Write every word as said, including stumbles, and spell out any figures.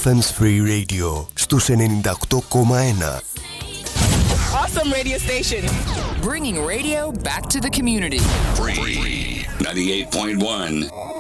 Athens Free Radio στους ενενήντα οκτώ κόμμα ένα. Awesome radio station. Bringing radio back to the community. Free ninety-eight point one.